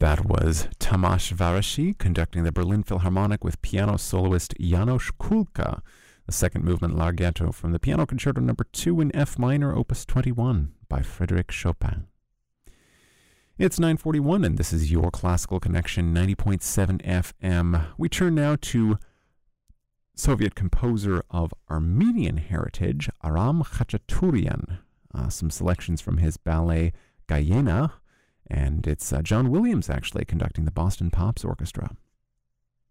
That was Tamas Varashi conducting the Berlin Philharmonic with piano soloist János Kulka, the second movement Larghetto from the Piano Concerto No. 2 in F minor, Opus 21 by Frédéric Chopin. It's 9:41 and this is your Classical Connection 90.7 FM. We turn now to Soviet composer of Armenian heritage, Aram Khachaturian. Some selections from his ballet Gayena, and it's John Williams actually conducting the Boston Pops Orchestra.